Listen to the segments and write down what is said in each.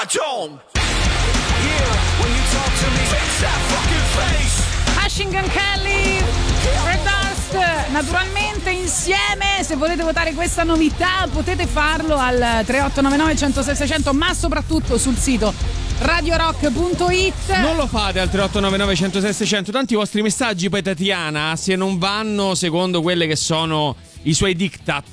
don't. Yeah, when you talk to me, fix that fucking face. Machine Gun Kelly, Fred Durst, naturalmente insieme. Se volete votare questa novità potete farlo al 3899 106 600, ma soprattutto sul sito radiorock.it. Non lo fate al 3899 106 600, tanti i vostri messaggi poi Tatiana, se non vanno secondo quelle che sono i suoi diktat,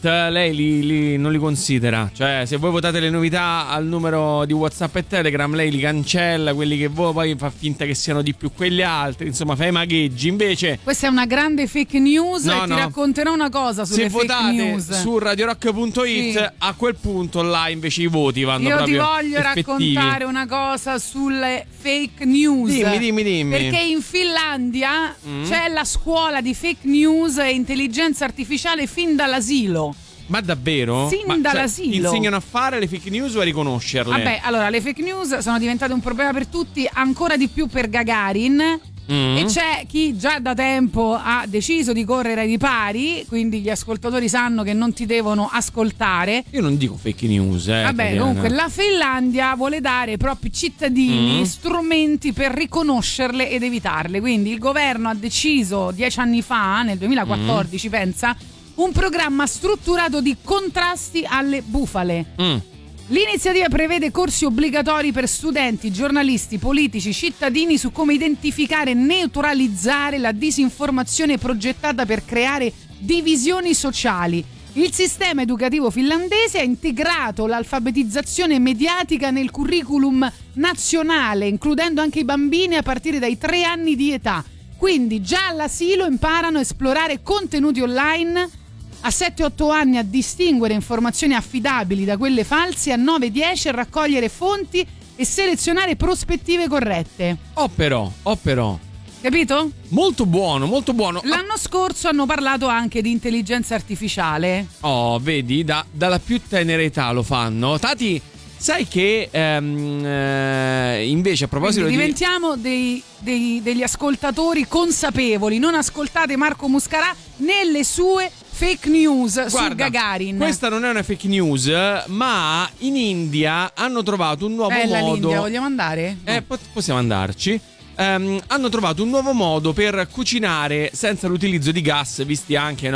lei non li considera. Cioè, se voi votate le novità al numero di WhatsApp e Telegram, lei li cancella, quelli che voi poi fa finta che siano di più quegli altri, insomma fa i magheggi. Invece questa è una grande fake news, ti racconterò una cosa sulle fake news. Se votate su radiorock.it, a quel punto là invece i voti vanno proprio effettivi. Io ti voglio raccontare una cosa sulle fake news. Dimmi. Perché in Finlandia c'è la scuola di fake news e intelligenza artificiale fin dall'asilo. Ma davvero? Dall'asilo. Insegnano a fare le fake news o a riconoscerle? Vabbè, allora le fake news sono diventate un problema per tutti, ancora di più per Gagarin. E c'è chi già da tempo ha deciso di correre ai ripari, quindi gli ascoltatori sanno che non ti devono ascoltare. Io non dico fake news, Vabbè, Tatiana. comunque la Finlandia vuole dare ai propri cittadini strumenti per riconoscerle ed evitarle. Quindi il governo ha deciso 10 anni fa, nel 2014, pensa, un programma strutturato di contrasti alle bufale. L'iniziativa prevede corsi obbligatori per studenti, giornalisti, politici, cittadini su come identificare e neutralizzare la disinformazione progettata per creare divisioni sociali. Il sistema educativo finlandese ha integrato l'alfabetizzazione mediatica nel curriculum nazionale, includendo anche i bambini a partire dai 3 anni di età. Quindi già all'asilo imparano a esplorare contenuti online, a 7-8 anni a distinguere informazioni affidabili da quelle false, a 9-10 a raccogliere fonti e selezionare prospettive corrette. Oh però. Capito? Molto buono. L'anno scorso hanno parlato anche di intelligenza artificiale. Oh, vedi, dalla più tenera età lo fanno. Tati, sai che invece a proposito diventiamo degli ascoltatori consapevoli. Non ascoltate Marco Muscarà nelle sue fake news. Guarda, su Gagarin. Questa non è una fake news, ma in India hanno trovato un nuovo modo. L'India, vogliamo andare? Possiamo andarci. Hanno trovato un nuovo modo per cucinare senza l'utilizzo di gas, visti anche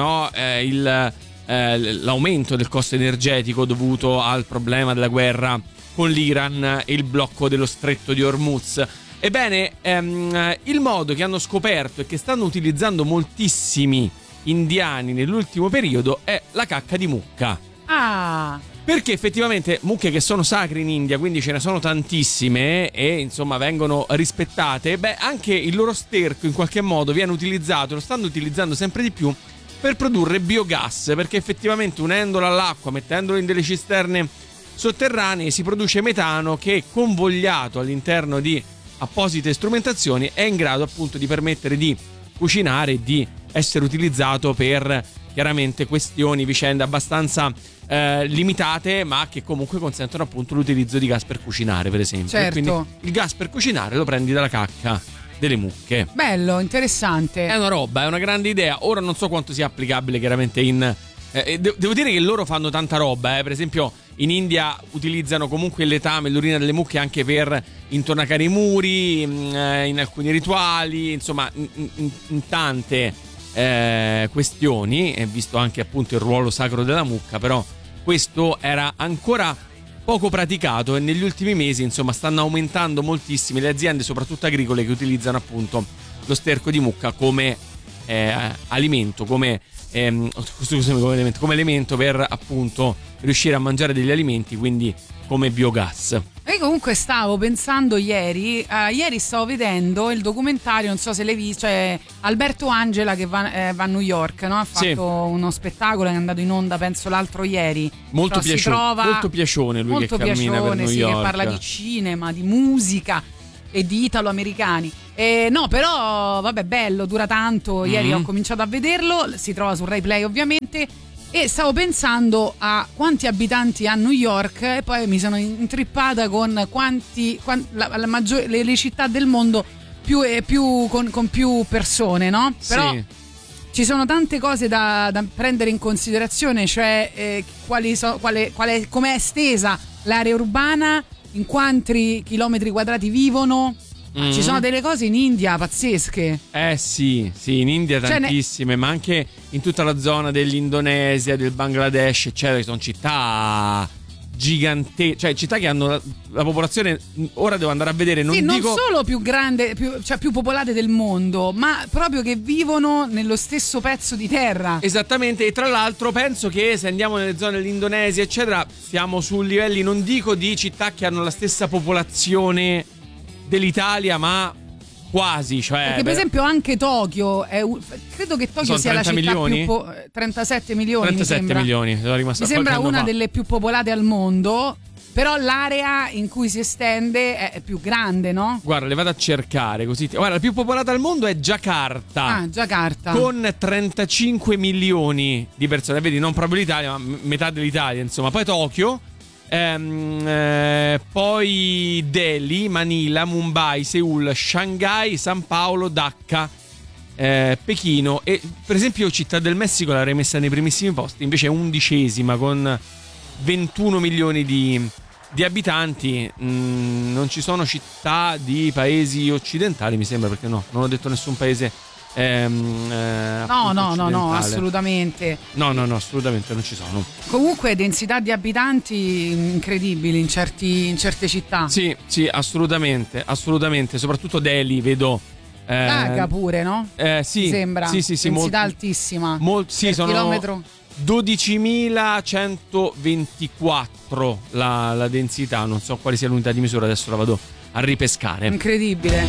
l'aumento del costo energetico dovuto al problema della guerra con l'Iran e il blocco dello stretto di Hormuz. Ebbene, il modo che hanno scoperto e che stanno utilizzando moltissimi indiani nell'ultimo periodo è la cacca di mucca. Perché effettivamente mucche che sono sacre in India, quindi ce ne sono tantissime e insomma vengono rispettate, anche il loro sterco in qualche modo viene utilizzato, lo stanno utilizzando sempre di più per produrre biogas, perché effettivamente unendolo all'acqua, mettendolo in delle cisterne sotterranee, si produce metano che, convogliato all'interno di apposite strumentazioni, è in grado appunto di permettere di cucinare e di essere utilizzato per chiaramente vicende abbastanza limitate, ma che comunque consentono appunto l'utilizzo di gas per cucinare, per esempio. Certo. E quindi il gas per cucinare lo prendi dalla cacca delle mucche. Bello, interessante. È una roba, è una grande idea. Ora non so quanto sia applicabile chiaramente devo dire che loro fanno tanta roba, per esempio in India utilizzano comunque il letame e l'urina delle mucche anche per intonacare i muri, in alcuni rituali, insomma in tante questioni, e visto anche appunto il ruolo sacro della mucca, però questo era ancora poco praticato e negli ultimi mesi insomma stanno aumentando moltissime le aziende, soprattutto agricole, che utilizzano appunto lo sterco di mucca come alimento, come elemento per appunto riuscire a mangiare degli alimenti, quindi come biogas. E comunque stavo pensando ieri stavo vedendo il documentario, non so se l'hai visto, cioè Alberto Angela che va a New York, no? Ha fatto uno spettacolo che è andato in onda penso l'altro ieri. Molto piacione lui, molto che cammina per New York. Che parla di cinema, di musica e di italo-americani. No, però vabbè, bello, dura tanto. Ieri ho cominciato a vederlo, si trova su Rai Play ovviamente. E stavo pensando a quanti abitanti ha New York e poi mi sono intrippata con le città del mondo con più persone, no? Però ci sono tante cose da prendere in considerazione, cioè come è estesa l'area urbana in quanti chilometri quadrati vivono. Ci sono delle cose in India pazzesche. Sì, in India tantissime, ma anche in tutta la zona dell'Indonesia, del Bangladesh, eccetera, sono città gigantesche, cioè città che hanno la popolazione, ora devo andare a vedere, non solo più grande, più popolate del mondo, ma proprio che vivono nello stesso pezzo di terra. Esattamente, e tra l'altro penso che se andiamo nelle zone dell'Indonesia, eccetera, siamo su livelli, non dico di città che hanno la stessa popolazione dell'Italia, ma quasi, cioè perché per esempio anche Tokyo credo che Tokyo sia la città milioni? più 37 milioni 37 mi sembra. milioni, mi sembra una delle più popolate al mondo, però l'area in cui si estende è più grande, no? Guarda, le vado a cercare così. Guarda, la più popolata al mondo è Jakarta. Jakarta. Con 35 milioni di persone, vedi, non proprio l'Italia, ma metà dell'Italia, insomma. Poi Tokyo, poi Delhi, Manila, Mumbai, Seoul, Shanghai, San Paolo, Dhaka, Pechino, e per esempio Città del Messico l'avrei messa nei primissimi posti, invece è 11ª con 21 milioni di abitanti. Non ci sono città di paesi occidentali, mi sembra, perché no, non ho detto nessun paese no, assolutamente. No, assolutamente non ci sono. Comunque densità di abitanti incredibili in certe città. Sì, assolutamente, soprattutto Delhi, vedo. Dhaka pure, no? Sì, mi sembra. Sì, densità altissima. Sì, sono chilometro. 12.124 la densità, non so quale sia l'unità di misura, adesso la vado a ripescare. Incredibile.